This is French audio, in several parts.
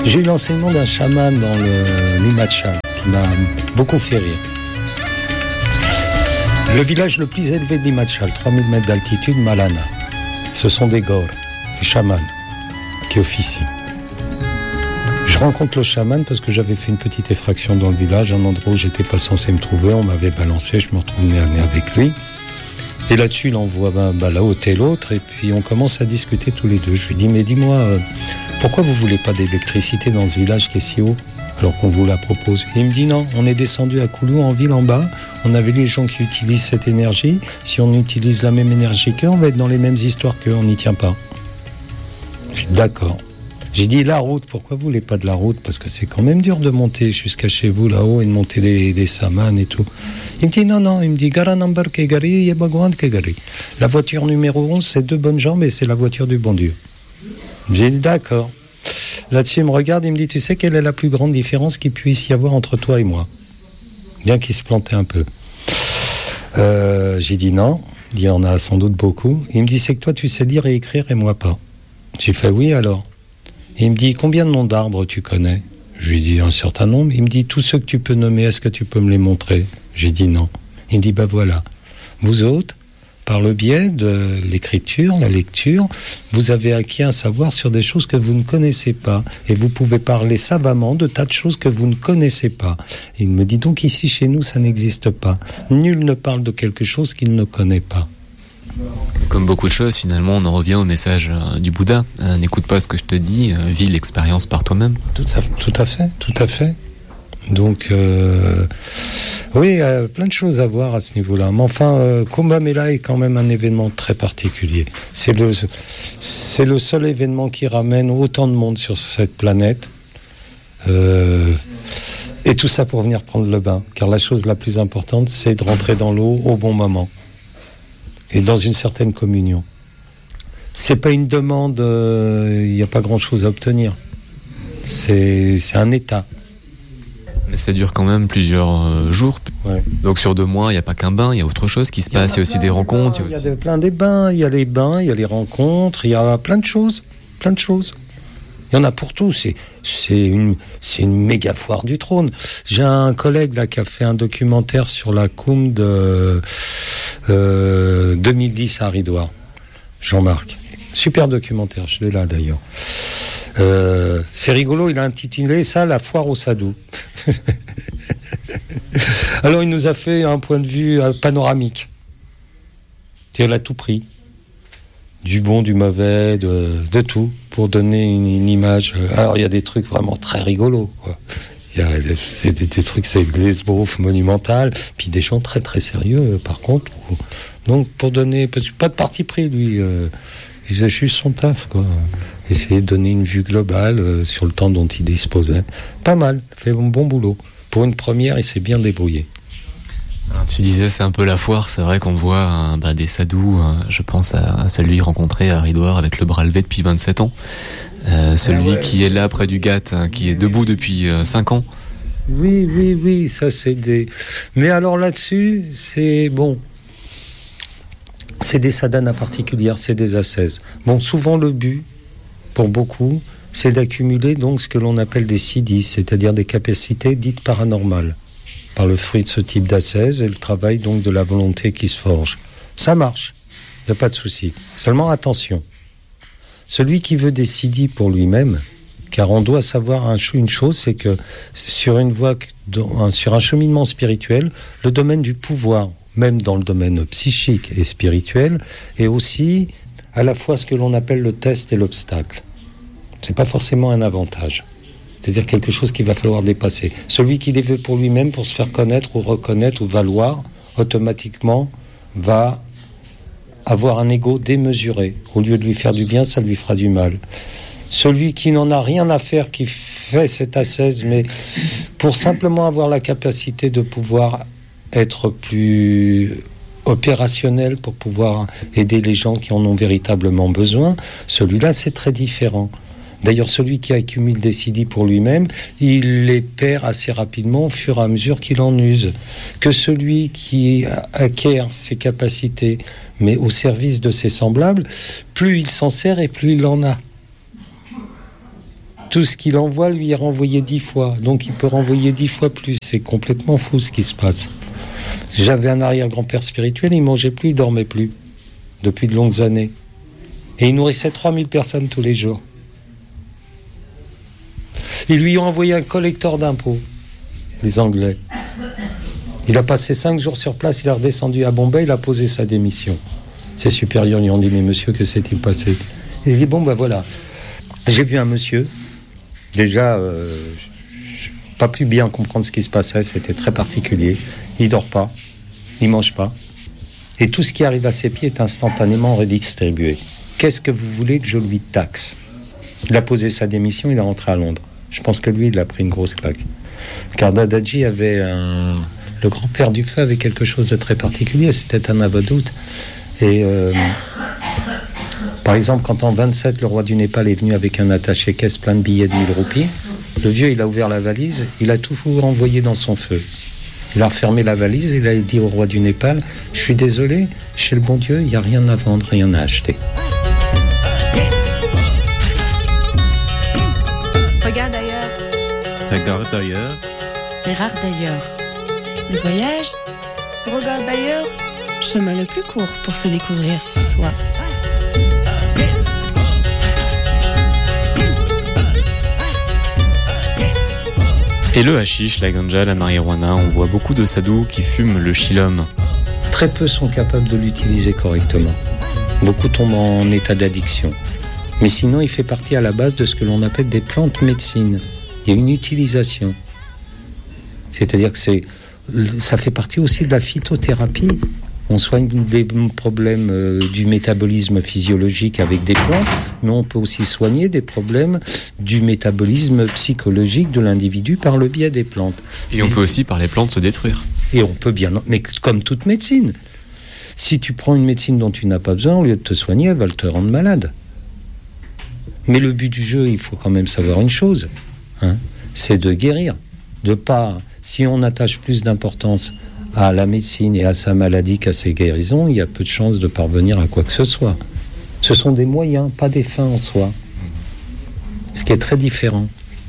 J'ai eu l'enseignement d'un chaman dans le Himachal qui m'a beaucoup fait rire. Le village le plus élevé de l'Himachal, 3000 mètres d'altitude, Malana. Ce sont des gors, des chamans qui officient. Je rencontre le chaman parce que j'avais fait une petite effraction dans le village, un endroit où j'étais pas censé me trouver, on m'avait balancé, je me retrouve nez à nez avec lui. Et là-dessus, il envoie là-haut et l'autre, et puis on commence à discuter tous les deux. Je lui dis, mais dis-moi, pourquoi vous voulez pas d'électricité dans ce village qui est si haut, alors qu'on vous la propose? Et il me dit, non, on est descendu à Koulou, en ville, en bas, on avait les gens qui utilisent cette énergie, si on utilise la même énergie qu'eux, on va être dans les mêmes histoires qu'eux, on n'y tient pas. Je dis, d'accord. J'ai dit, la route, pourquoi vous voulez pas de la route? Parce que c'est quand même dur de monter jusqu'à chez vous là-haut et de monter des samans et tout. Il me dit, non, il me dit, Gara number Kegari, Yebagwan Kegari. La voiture numéro 11, c'est 2 bonnes jambes et c'est la voiture du bon Dieu. J'ai dit, d'accord. Là-dessus, il me regarde, il me dit, tu sais quelle est la plus grande différence qu'il puisse y avoir entre toi et moi? Bien qu'il se plantait un peu. J'ai dit non, il y en a sans doute beaucoup. Il me dit, c'est que toi, tu sais lire et écrire et moi pas. J'ai fait, oui, alors. Et il me dit, combien de noms d'arbres tu connais? Je lui ai dit un certain nombre. Il me dit, tous ceux que tu peux nommer, est-ce que tu peux me les montrer? J'ai dit non. Il me dit, voilà. Vous autres, par le biais de l'écriture, la lecture, vous avez acquis un savoir sur des choses que vous ne connaissez pas. Et vous pouvez parler savamment de tas de choses que vous ne connaissez pas. Et il me dit, donc ici, chez nous, ça n'existe pas. Nul ne parle de quelque chose qu'il ne connaît pas. Comme beaucoup de choses, finalement, on en revient au message du Bouddha. N'écoute pas ce que je te dis, vis l'expérience par toi-même. Tout à fait. Donc, oui, plein de choses à voir à ce niveau-là. Mais enfin, Kumbh Mela est quand même un événement très particulier. C'est le seul événement qui ramène autant de monde sur cette planète. Et tout ça pour venir prendre le bain. Car la chose la plus importante, c'est de rentrer dans l'eau au bon moment. Et dans une certaine communion. C'est pas une demande, il n'y a pas grand-chose à obtenir. C'est un état. Mais ça dure quand même plusieurs jours. Ouais. Donc sur 2 mois, il n'y a pas qu'un bain, il y a autre chose qui se passe, il y a aussi des rencontres. Il y a plein des bains, il y a les bains, il y a les rencontres, il y a plein de choses. Il y en a pour tout, c'est une méga foire du trône. J'ai un collègue là qui a fait un documentaire sur la Kumbh de 2010 à Haridwar, Jean-Marc. Super documentaire, je l'ai là d'ailleurs. C'est rigolo, il a intitulé ça la foire au sadhu. Alors il nous a fait un point de vue panoramique. Il a tout pris. Du bon, du mauvais, de tout, pour donner une image. Alors, il y a des trucs vraiment très rigolos, quoi. C'est des trucs, c'est de l'esbrouf monumental, puis des gens très, très sérieux, par contre. Donc, pour donner... Pas de parti pris, lui. Il faisait juste son taf, quoi. Essayer de donner une vue globale sur le temps dont il disposait. Pas mal, fait un bon boulot. Pour une première, il s'est bien débrouillé. Alors, tu disais c'est un peu la foire, c'est vrai qu'on voit des sadhus, je pense à celui rencontré à Haridwar avec le bras levé depuis 27 ans, celui qui est là près du Ghat, qui est debout depuis 5 ans. Oui, ça c'est des... Mais alors là-dessus, c'est bon, c'est des sadhanas particulières, c'est des ascèses. Bon, souvent le but, pour beaucoup, c'est d'accumuler donc ce que l'on appelle des siddhis, c'est-à-dire des capacités dites paranormales, par le fruit de ce type d'ascèse et le travail donc de la volonté qui se forge. Ça marche, il n'y a pas de souci. Seulement attention, celui qui veut des siddhis pour lui-même, car on doit savoir une chose, c'est que sur un cheminement spirituel, le domaine du pouvoir, même dans le domaine psychique et spirituel, est aussi à la fois ce que l'on appelle le test et l'obstacle. C'est pas forcément un avantage. C'est-à-dire quelque chose qu'il va falloir dépasser. Celui qui les veut pour lui-même, pour se faire connaître ou reconnaître ou valoir, automatiquement va avoir un ego démesuré. Au lieu de lui faire du bien, ça lui fera du mal. Celui qui n'en a rien à faire, qui fait cette ascèse, mais pour simplement avoir la capacité de pouvoir être plus opérationnel, pour pouvoir aider les gens qui en ont véritablement besoin, celui-là, c'est très différent. D'ailleurs, celui qui accumule des siddhis pour lui-même, il les perd assez rapidement au fur et à mesure qu'il en use. Que celui qui acquiert ses capacités, mais au service de ses semblables, plus il s'en sert et plus il en a. Tout ce qu'il envoie lui est renvoyé 10 fois. Donc il peut renvoyer 10 fois plus. C'est complètement fou ce qui se passe. J'avais un arrière-grand-père spirituel, il mangeait plus, il dormait plus. Depuis de longues années. Et il nourrissait 3000 personnes tous les jours. Ils lui ont envoyé un collecteur d'impôts, les Anglais. Il a passé 5 jours sur place, il est redescendu à Bombay, il a posé sa démission. Ses supérieurs lui ont dit, mais monsieur, que s'est-il passé? Il dit, bon ben voilà, j'ai vu un monsieur, déjà, je n'ai pas pu bien comprendre ce qui se passait, c'était très particulier. Il dort pas, il mange pas, et tout ce qui arrive à ses pieds est instantanément redistribué. Qu'est-ce que vous voulez que je lui taxe? Il a posé sa démission, il est rentré à Londres. Je pense que lui, il a pris une grosse claque. Car Dadaji avait le grand-père du feu avait quelque chose de très particulier, c'était un Avadhout. Et par exemple, quand en 27, le roi du Népal est venu avec un attaché-caisse plein de billets de 1000 roupies, le vieux, il a ouvert la valise, il a tout renvoyé dans son feu. Il a refermé la valise, il a dit au roi du Népal, je suis désolé, chez le bon Dieu, il n'y a rien à vendre, rien à acheter. Regarde ailleurs. Regarde ailleurs. Regarde ailleurs. Le voyage. Regarde ailleurs. Chemin le plus court pour se découvrir soi. Et le hashish, la ganja, la marijuana, on voit beaucoup de sadhus qui fument le chillum. Très peu sont capables de l'utiliser correctement. Beaucoup tombent en état d'addiction. Mais sinon, il fait partie à la base de ce que l'on appelle des plantes médecines. Il y a une utilisation. C'est-à-dire que ça fait partie aussi de la phytothérapie. On soigne des problèmes du métabolisme physiologique avec des plantes, mais on peut aussi soigner des problèmes du métabolisme psychologique de l'individu par le biais des plantes. Et on peut aussi par les plantes se détruire. Et on peut bien, mais comme toute médecine. Si tu prends une médecine dont tu n'as pas besoin, au lieu de te soigner, elle va te rendre malade. Mais le but du jeu, il faut quand même savoir une chose, c'est de guérir. Si on attache plus d'importance à la médecine et à sa maladie qu'à ses guérisons, il y a peu de chances de parvenir à quoi que ce soit. Ce sont des moyens, pas des fins en soi. Ce qui est très différent.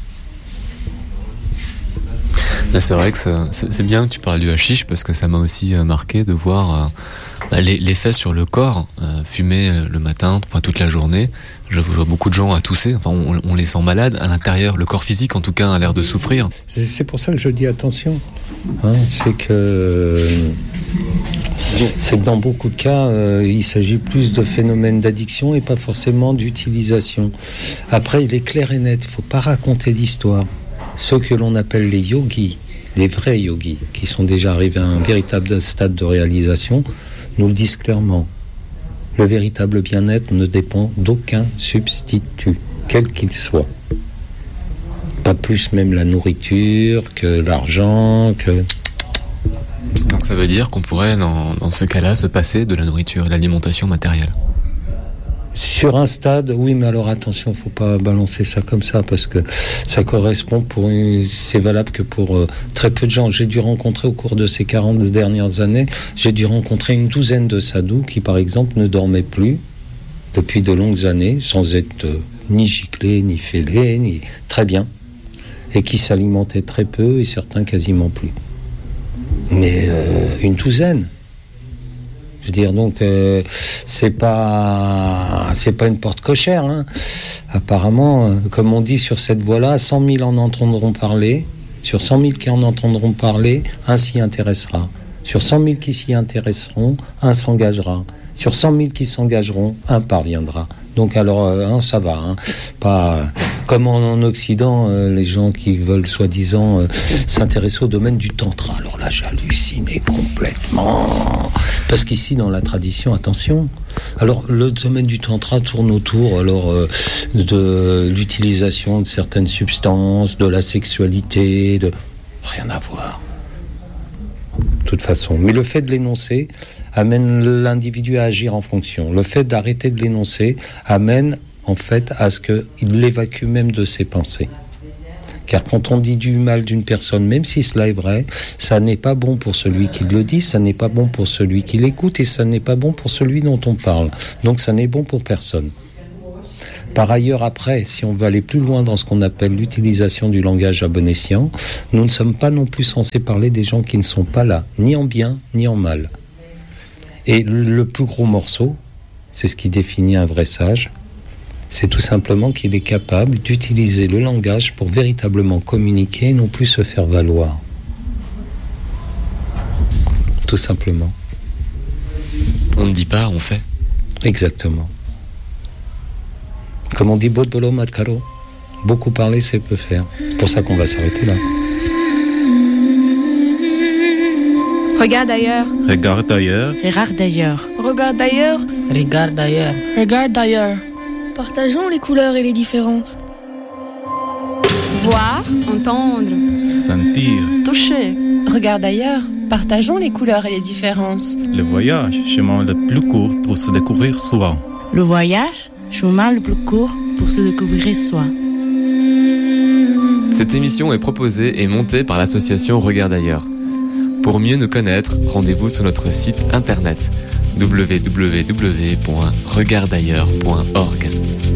C'est vrai que c'est bien que tu parles du hashish parce que ça m'a aussi marqué de voir l'effet sur le corps. Fumer le matin, toute la journée. Je vois beaucoup de gens à tousser. Enfin, on les sent malades à l'intérieur. Le corps physique, en tout cas, a l'air de souffrir. C'est pour ça que je dis attention. C'est que dans beaucoup de cas, il s'agit plus de phénomènes d'addiction et pas forcément d'utilisation. Après, il est clair et net. Il ne faut pas raconter d'histoire. Ceux que l'on appelle les yogis, les vrais yogis, qui sont déjà arrivés à un véritable stade de réalisation, nous le disent clairement. Le véritable bien-être ne dépend d'aucun substitut, quel qu'il soit. Pas plus même la nourriture que l'argent, que... Donc ça veut dire qu'on pourrait, dans ce cas-là, se passer de la nourriture et de l'alimentation matérielle. Sur un stade, oui, mais alors attention, faut pas balancer ça comme ça parce que ça correspond c'est valable que pour très peu de gens. J'ai dû rencontrer au cours de ces 40 dernières années, j'ai dû rencontrer une douzaine de sadhus qui, par exemple, ne dormaient plus depuis de longues années, sans être ni giclés, ni fêlés, ni très bien, et qui s'alimentaient très peu et certains quasiment plus. Mais une douzaine. Je veux dire, donc, c'est pas une porte cochère. Apparemment, comme on dit sur cette voie-là, 100 000 en entendront parler. Sur 100 000 qui en entendront parler, un s'y intéressera. Sur 100 000 qui s'y intéresseront, un s'engagera. Sur 100 000 qui s'engageront, un parviendra. Donc alors, ça va. Pas comme en Occident, les gens qui veulent soi-disant s'intéresser au domaine du tantra. Alors là, j'hallucinais complètement. Parce qu'ici, dans la tradition, attention. Alors, le domaine du tantra tourne autour de l'utilisation de certaines substances, de la sexualité, rien à voir. De toute façon. Mais le fait de l'énoncer amène l'individu à agir en fonction. Le fait d'arrêter de l'énoncer amène en fait à ce qu'il évacue même de ses pensées. Car quand on dit du mal d'une personne, même si cela est vrai, ça n'est pas bon pour celui qui le dit, ça n'est pas bon pour celui qui l'écoute et ça n'est pas bon pour celui dont on parle. Donc ça n'est bon pour personne. Par ailleurs, après, si on veut aller plus loin dans ce qu'on appelle l'utilisation du langage à bon escient, nous ne sommes pas non plus censés parler des gens qui ne sont pas là, ni en bien, ni en mal. Et le plus gros morceau, c'est ce qui définit un vrai sage, c'est tout simplement qu'il est capable d'utiliser le langage pour véritablement communiquer et non plus se faire valoir. Tout simplement. On ne dit pas, on fait. Exactement. Comme on dit, Bodolo Matkaro, beaucoup parler, c'est peu faire. C'est pour ça qu'on va s'arrêter là. Regarde ailleurs. Regarde ailleurs. Regarde ailleurs. Regarde ailleurs. Regarde ailleurs. Regarde ailleurs. Partageons les couleurs et les différences. Voir, entendre, Sentir. Toucher. Regarde ailleurs. Partageons les couleurs et les différences. Le voyage, chemin le plus court pour se découvrir soi. Le voyage, chemin le plus court pour se découvrir soi. Cette émission est proposée et montée par l'association Regarde ailleurs. Pour mieux nous connaître, rendez-vous sur notre site internet www.regardailleurs.org.